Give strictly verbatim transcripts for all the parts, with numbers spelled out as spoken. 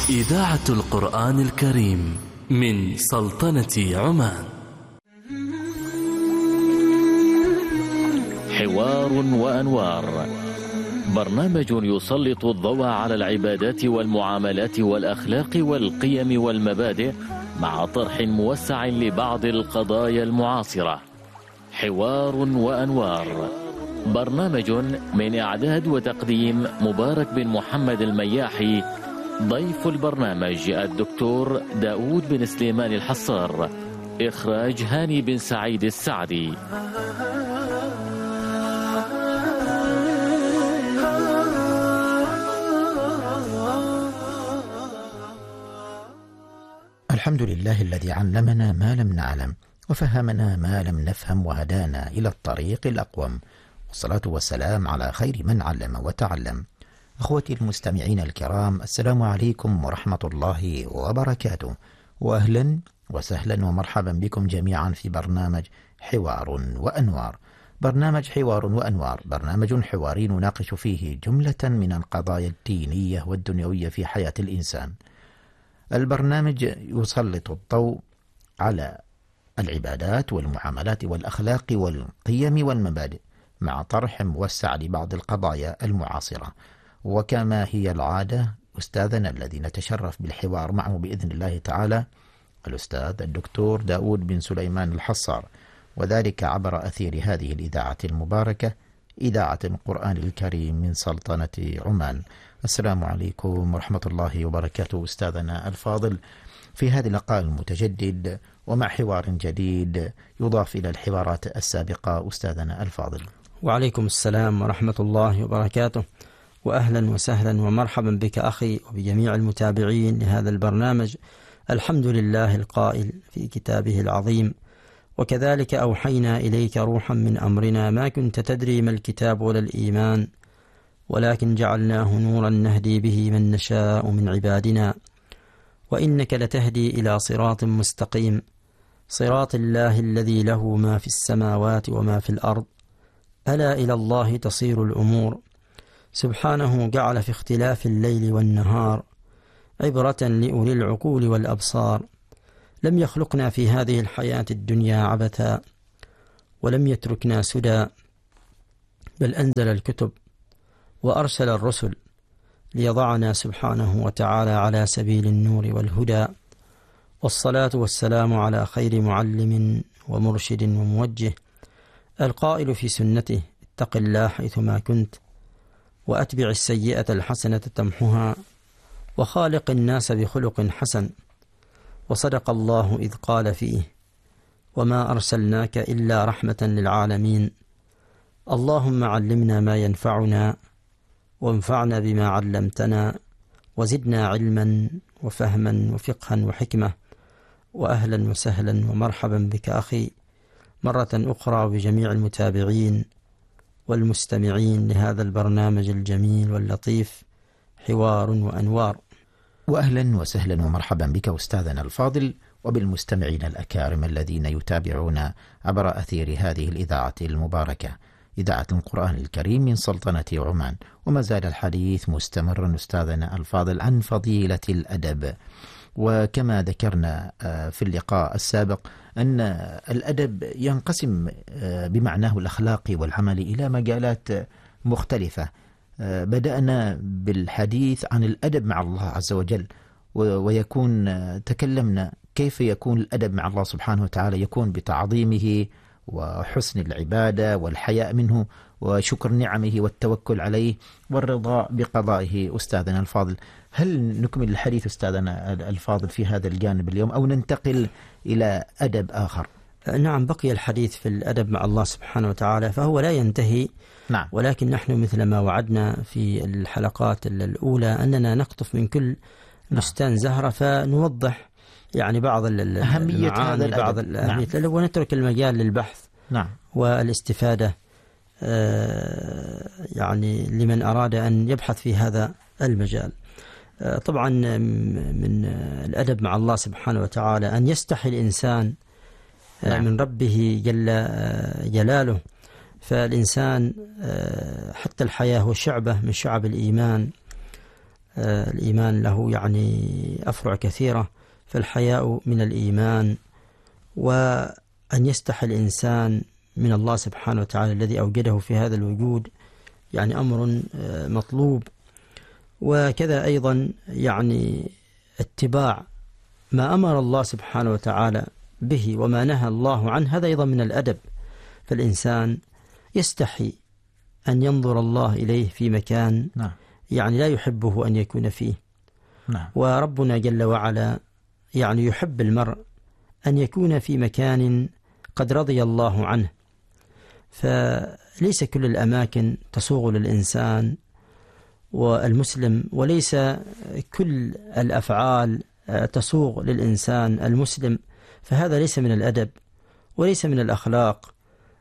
إذاعة القرآن الكريم من سلطنة عمان. حوار وأنوار، برنامج يسلط الضوء على العبادات والمعاملات والأخلاق والقيم والمبادئ مع طرح موسع لبعض القضايا المعاصرة. حوار وأنوار، برنامج من إعداد وتقديم مبارك بن محمد المياحي. ضيف البرنامج الدكتور داود بن سليمان الحصار. إخراج هاني بن سعيد السعدي. الحمد لله الذي علمنا ما لم نعلم وفهمنا ما لم نفهم وهدانا إلى الطريق الأقوم، والصلاة والسلام على خير من علم وتعلم. أخوتي المستمعين الكرام، السلام عليكم ورحمة الله وبركاته، وأهلا وسهلا ومرحبا بكم جميعا في برنامج حوار وأنوار. برنامج حوار وأنوار برنامج حواري نناقش فيه جملة من القضايا الدينية والدنيوية في حياة الإنسان. البرنامج يسلط الضوء على العبادات والمعاملات والأخلاق والقيم والمبادئ مع طرح موسع لبعض القضايا المعاصرة. وكما هي العادة، أستاذنا الذي نتشرف بالحوار معه بإذن الله تعالى الأستاذ الدكتور داود بن سليمان الحصار، وذلك عبر أثير هذه الإذاعة المباركة، إذاعة القرآن الكريم من سلطنة عمان. السلام عليكم ورحمة الله وبركاته أستاذنا الفاضل، في هذا اللقاء المتجدد ومع حوار جديد يضاف إلى الحوارات السابقة. أستاذنا الفاضل. وعليكم السلام ورحمة الله وبركاته، وأهلا وسهلا ومرحبا بك أخي وبجميع المتابعين لهذا البرنامج. الحمد لله القائل في كتابه العظيم: وكذلك أوحينا إليك روحا من أمرنا ما كنت تدري ما الكتاب ولا الإيمان ولكن جعلناه نورا نهدي به من نشاء من عبادنا وإنك لتهدي إلى صراط مستقيم، صراط الله الذي له ما في السماوات وما في الأرض، ألا إلى الله تصير الأمور. سبحانه جعل في اختلاف الليل والنهار عبرة لأولي العقول والأبصار. لم يخلقنا في هذه الحياة الدنيا عبثا ولم يتركنا سدى، بل أنزل الكتب وأرسل الرسل ليضعنا سبحانه وتعالى على سبيل النور والهدى. والصلاة والسلام على خير معلم ومرشد وموجه، القائل في سنته: اتق الله حيثما كنت وأتبع السيئة الحسنة تمحها وخالق الناس بخلق حسن. وصدق الله إذ قال فيه: وما أرسلناك إلا رحمة للعالمين. اللهم علمنا ما ينفعنا وانفعنا بما علمتنا وزدنا علما وفهما وفقها وحكمة. وأهلا وسهلا ومرحبا بك أخي مرة أخرى وبجميع المتابعين والمستمعين لهذا البرنامج الجميل واللطيف حوار وأنوار. وأهلا وسهلا ومرحبا بك أستاذنا الفاضل وبالمستمعين الأكارم الذين يتابعون عبر أثير هذه الإذاعة المباركة، إذاعة القرآن الكريم من سلطنة عمان. وما زال الحديث مستمرا أستاذنا الفاضل عن فضيلة الأدب. وكما ذكرنا في اللقاء السابق أن الأدب ينقسم بمعناه الأخلاقي والعملي إلى مجالات مختلفة. بدأنا بالحديث عن الأدب مع الله عز وجل، ويكون تكلمنا كيف يكون الأدب مع الله سبحانه وتعالى، يكون بتعظيمه وحسن العبادة والحياء منه وشكر نعمه والتوكل عليه والرضا بقضائه. أستاذنا الفاضل، هل نكمل الحديث أستاذنا الفاضل في هذا الجانب اليوم أو ننتقل إلى أدب آخر؟ نعم، بقي الحديث في الأدب مع الله سبحانه وتعالى، فهو لا ينتهي. نعم. ولكن نحن مثل ما وعدنا في الحلقات الأولى أننا نقطف من كل بستان زهرة فنوضح يعني بعض أهمية هذا الأدب، بعض الأهمية. نعم. ونترك المجال للبحث نعم. والاستفادة آه يعني لمن أراد أن يبحث في هذا المجال. آه طبعا من الأدب مع الله سبحانه وتعالى أن يستحي الإنسان آه نعم. من ربه جل آه جلاله. فالإنسان حتى الحياة هو شعبة من شعب الإيمان، الإيمان له يعني أفرع كثيرة، فالحياء من الإيمان، وأن يستحي الإنسان من الله سبحانه وتعالى الذي أوجده في هذا الوجود يعني أمر مطلوب. وكذا أيضا يعني اتباع ما أمر الله سبحانه وتعالى به وما نهى الله عنه، هذا أيضا من الأدب. فالإنسان يستحي أن ينظر الله إليه في مكان نعم. يعني لا يحبه أن يكون فيه. نعم. وربنا جل وعلا يعني يحب المرء أن يكون في مكان قد رضي الله عنه، فليس كل الأماكن تسوغ للإنسان والمسلم، وليس كل الأفعال تسوغ للإنسان المسلم، فهذا ليس من الأدب وليس من الأخلاق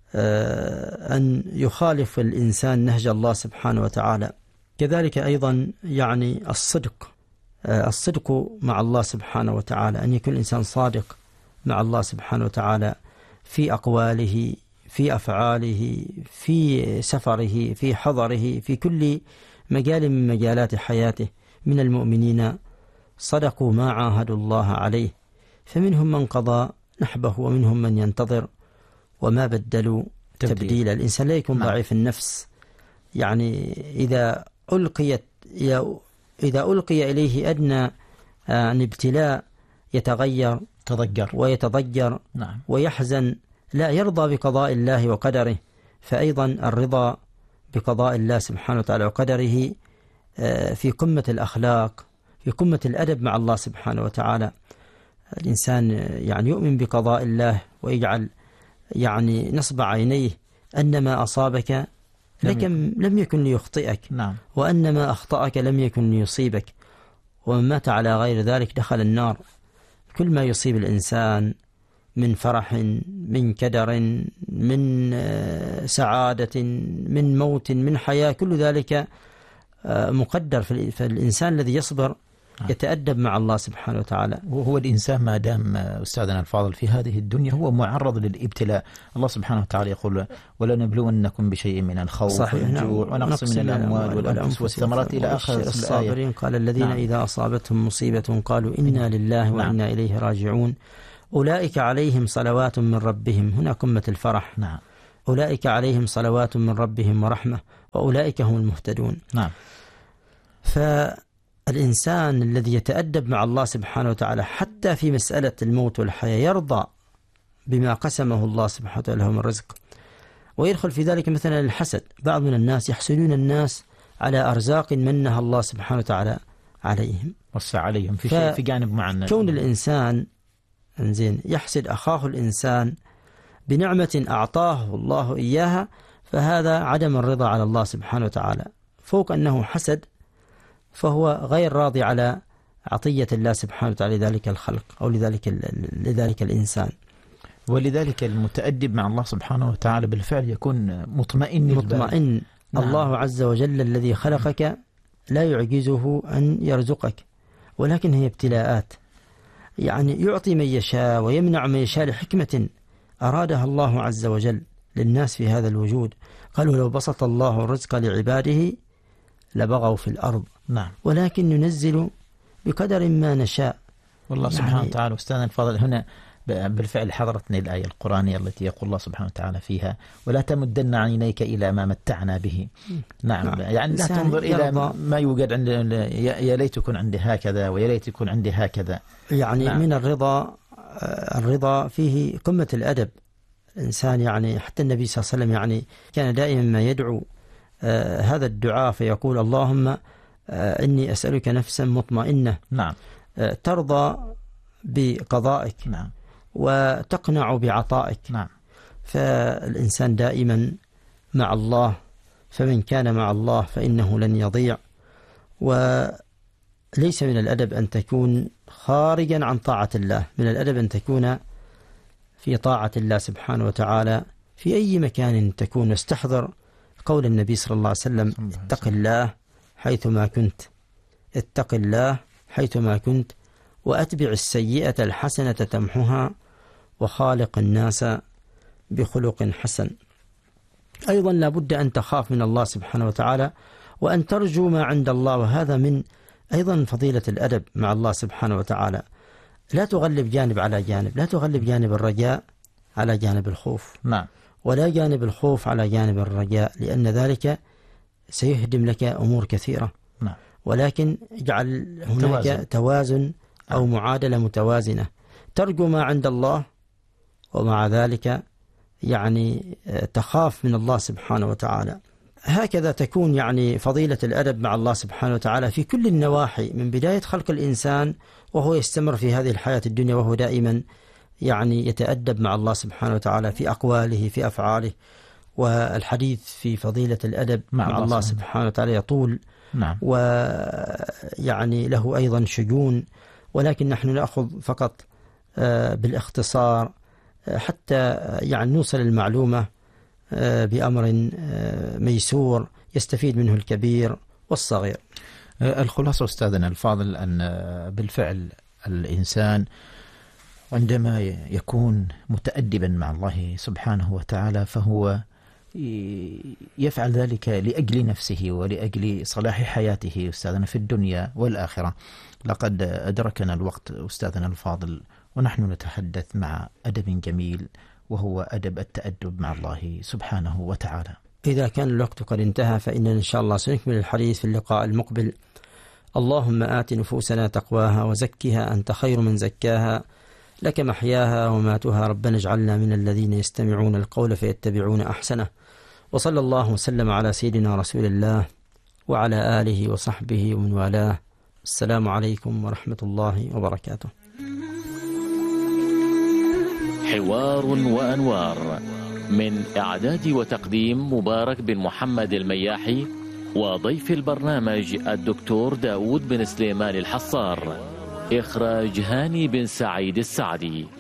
أن يخالف الإنسان نهج الله سبحانه وتعالى. كذلك أيضا يعني الصدق، الصدق مع الله سبحانه وتعالى، أن يكون الإنسان صادق مع الله سبحانه وتعالى في أقواله، في أفعاله، في سفره، في حضره، في كل مجال من مجالات حياته. من المؤمنين صدقوا ما عاهدوا الله عليه، فمنهم من قضى نحبه ومنهم من ينتظر وما بدلوا تبديل. تبديلا. الإنسان لا يكون ضعيف النفس، يعني إذا ألقيت إذا ألقي إليه أدنى عن ابتلاء يتغير تضجر ويتضجر نعم. ويحزن، لا يرضى بقضاء الله وقدره. فأيضا الرضا بقضاء الله سبحانه وتعالى وقدره في قمة الأخلاق، في قمة الأدب مع الله سبحانه وتعالى. الإنسان يعني يؤمن بقضاء الله ويجعل يعني نصب عينيه أن ما أصابك لكن لم يكن ليخطئك، نعم. وأن ما أخطأك لم يكن ليصيبك، ومن مات على غير ذلك دخل النار. كل ما يصيب الإنسان من فرح، من كدر، من سعادة، من موت، من حياة، كل ذلك مقدر. فالإنسان الذي يصبر يتأدب مع الله سبحانه وتعالى. وهو الإنسان ما دام أستاذنا الفاضل في هذه الدنيا هو معرض للابتلاء. الله سبحانه وتعالى يقول ولنبلونكم بشيء من الخوف والجوع ونقص من الأموال والأنفس والثمرات إلى آخر الصابرين. قال الذين نعم. إذا أصابتهم مصيبة قالوا إنا لله وإنا نعم. إليه راجعون أولئك عليهم صلوات من ربهم، هنا قمة الفرح. نعم. أولئك عليهم صلوات من ربهم ورحمة وأولئك هم المهتدون. نعم. فالإنسان الذي يتأدب مع الله سبحانه وتعالى حتى في مسألة الموت والحياة يرضى بما قسمه الله سبحانه وتعالى من رزق، ويدخل في ذلك مثلا الحسد. بعض من الناس يحسدون الناس على أرزاق منها الله سبحانه وتعالى عليهم، وسع عليهم في شيء في جانب معنا. كون الإنسان انزين يحسد أخاه الإنسان بنعمة أعطاه الله إياها، فهذا عدم الرضا على الله سبحانه وتعالى، فوق أنه حسد فهو غير راضي على عطية الله سبحانه وتعالى لذلك الخلق أو لذلك لذلك الإنسان. ولذلك المتأدب مع الله سبحانه وتعالى بالفعل يكون مطمئن مطمئن. نعم. الله عز وجل الذي خلقك لا يعجزه أن يرزقك، ولكن هي ابتلاءات، يعني يعطي من يشاء ويمنع من يشاء لحكمة أرادها الله عز وجل للناس في هذا الوجود. قالوا لو بسط الله الرزق لعباده لبغوا في الأرض. نعم. ولكن ينزل بقدر ما نشاء. والله يعني سبحانه وتعالى أستاذنا الفاضل هنا بالفعل حضرتني الآية القرآنية التي يقول الله سبحانه وتعالى فيها ولا تمدن عينيك إلى ما متعنا به. نعم, نعم. يعني لا تنظر إلى ما يوجد عند يا ليت يكون عندي هكذا ويا ليت يكون عندي هكذا. يعني نعم. من الرضا، الرضا فيه قمة الأدب. الإنسان يعني حتى النبي صلى الله عليه وسلم يعني كان دائما ما يدعو آه هذا الدعاء فيقول اللهم آه إني أسألك نفسا مطمئنة. نعم. آه ترضى بقضائك. نعم. وتقنع بعطائك. نعم. فالإنسان دائما مع الله، فمن كان مع الله فإنه لن يضيع. وليس من الأدب أن تكون خارجا عن طاعة الله، من الأدب أن تكون في طاعة الله سبحانه وتعالى في أي مكان تكون. واستحضر قول النبي صلى الله عليه وسلم اتق الله حيثما كنت، اتق الله حيثما كنت وأتبع السيئة الحسنة تمحها وخالق الناس بخلق حسن. أيضا لا بد أن تخاف من الله سبحانه وتعالى وأن ترجو ما عند الله، وهذا من أيضا فضيلة الأدب مع الله سبحانه وتعالى لا تغلب جانب على جانب، لا تغلب جانب الرجاء على جانب الخوف، نعم، ولا جانب الخوف على جانب الرجاء، لأن ذلك سيهدم لك أمور كثيرة. نعم. ولكن اجعل هناك توازن, توازن أو معادلة متوازنة، ترجو ما عند الله ومع ذلك يعني تخاف من الله سبحانه وتعالى. هكذا تكون يعني فضيلة الأدب مع الله سبحانه وتعالى في كل النواحي، من بداية خلق الإنسان وهو يستمر في هذه الحياة الدنيا وهو دائما يعني يتأدب مع الله سبحانه وتعالى في أقواله في أفعاله. والحديث في فضيلة الأدب مع, مع الله سبحانه وتعالى يطول، نعم، ويعني له أيضا شجون، ولكن نحن نأخذ فقط بالاختصار حتى يعني نوصل المعلومة بأمر ميسور يستفيد منه الكبير والصغير. الخلاصة أستاذنا الفاضل أن بالفعل الإنسان عندما يكون متأدبا مع الله سبحانه وتعالى فهو يفعل ذلك لأجل نفسه ولأجل صلاح حياته أستاذنا في الدنيا والآخرة. لقد أدركنا الوقت أستاذنا الفاضل ونحن نتحدث مع أدب جميل وهو أدب التأدب مع الله سبحانه وتعالى. إذا كان الوقت قد انتهى فإننا إن شاء الله سنكمل الحديث في اللقاء المقبل. اللهم آت نفوسنا تقواها وزكها أنت خير من زكاها، لك محياها وماتها، ربنا اجعلنا من الذين يستمعون القول فيتبعون أحسنه. وصلى الله وسلم على سيدنا رسول الله وعلى آله وصحبه ومن والاه. السلام عليكم ورحمة الله وبركاته. حوار وأنوار، من إعداد وتقديم مبارك بن محمد المياحي، وضيف البرنامج الدكتور داود بن سليمان الحصار، إخراج هاني بن سعيد السعدي.